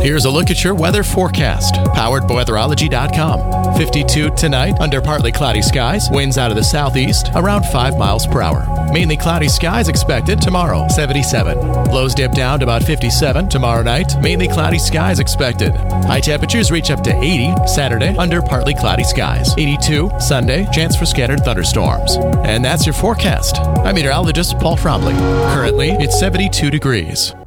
Here's a look at your weather forecast, powered by weatherology.com. 52 tonight, under partly cloudy skies, winds out of the southeast, around 5 miles per hour. Mainly cloudy skies expected tomorrow, 77. Lows dip down to about 57 tomorrow night, mainly cloudy skies expected. High temperatures reach up to 80 Saturday, under partly cloudy skies. 82 Sunday, chance for scattered thunderstorms. And that's your forecast. I'm meteorologist Paul Fromley. Currently, it's 72 degrees.